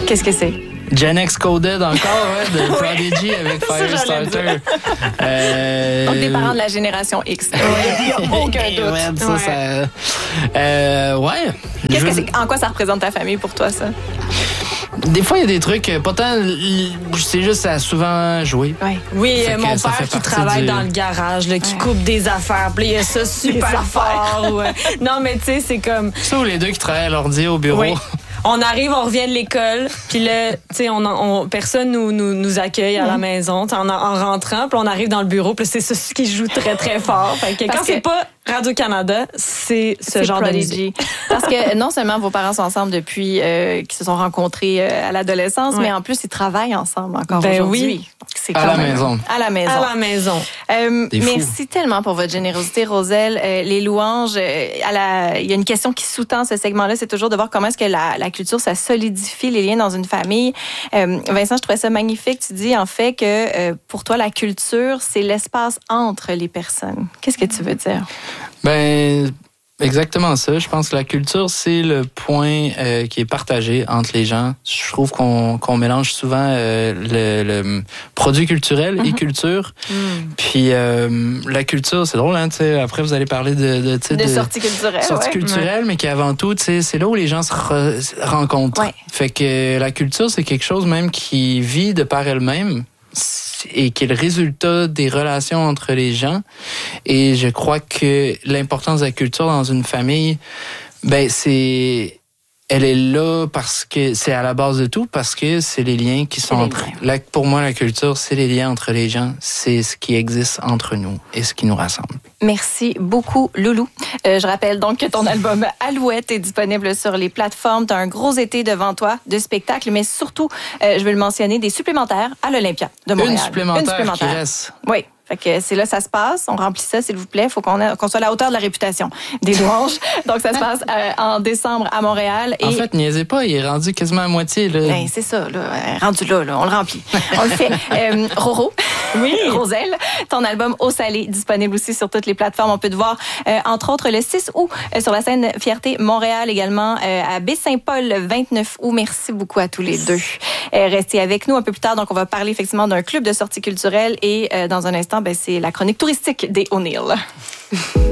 Qu'est-ce que c'est? Gen X Coded encore, ouais, de Prodigy avec Firestarter. Donc, des parents de la génération X. Il n'y a aucun doute. Ouais. En quoi ça représente ta famille pour toi, ça? Des fois, il y a des trucs, pas tant, c'est juste à souvent jouer. Ouais. Oui, mon père qui travaille dans le garage, là, qui coupe des affaires, puis il y a ça super fort. Ouais. Non, mais tu sais, c'est comme... Ça ou les deux qui travaillent à l'ordi au bureau. Oui. On arrive, on revient de l'école, puis là, tu sais, personne nous accueille à la maison, en rentrant, puis on arrive dans le bureau, puis c'est ceci qui joue très, très fort. Fait que quand c'est pas Radio-Canada, c'est ce genre de musique. Parce que non seulement vos parents sont ensemble depuis qu'ils se sont rencontrés à l'adolescence, mais en plus, ils travaillent ensemble encore aujourd'hui. Oui. C'est à la maison. À la maison. À la maison. Merci tellement pour votre générosité, Roselle. Les louanges, il y a une question qui sous-tend ce segment-là, c'est toujours de voir comment est-ce que la culture, ça solidifie les liens dans une famille. Vincent, je trouvais ça magnifique. Tu dis en fait que pour toi, la culture, c'est l'espace entre les personnes. Qu'est-ce que tu veux dire? Ben, exactement ça. Je pense que la culture, c'est le point qui est partagé entre les gens. Je trouve qu'on mélange souvent le produit culturel et culture. Puis la culture, c'est drôle, hein, tu sais. Après, vous allez parler de sortie culturelle. Sortie culturelle, mais qui avant tout, tu sais, c'est là où les gens se rencontrent. Ouais. Fait que la culture, c'est quelque chose même qui vit de par elle-même et qui est le résultat des relations entre les gens. Et je crois que l'importance de la culture dans une famille, ben elle est là parce que c'est à la base de tout, parce que c'est les liens qui sont entre... Pour moi, la culture, c'est les liens entre les gens. C'est ce qui existe entre nous et ce qui nous rassemble. Merci beaucoup, Loulou. Je rappelle donc que ton album Alouette est disponible sur les plateformes. Tu as un gros été devant toi de spectacles, mais surtout, je veux le mentionner, des supplémentaires à l'Olympia de Montréal. Une supplémentaire qui reste. Oui. Fait que c'est là ça se passe. On remplit ça, s'il vous plaît. Il faut qu'on soit à la hauteur de la réputation des louanges. Donc, ça se passe en décembre à Montréal. En fait, niaisez pas, il est rendu quasiment à moitié. Là. Ben, c'est ça, là. Rendu là, on le remplit. On le fait. Roro. Oui. Roselle, ton album Eau salée, disponible aussi sur toutes les plateformes. On peut te voir, entre autres, le 6 août sur la scène Fierté Montréal, également à Baie-Saint-Paul le 29 août. Merci beaucoup à tous les deux. Restez avec nous un peu plus tard. Donc, on va parler effectivement d'un club de sortie culturelle et dans un instant, c'est la chronique touristique des O'Neill.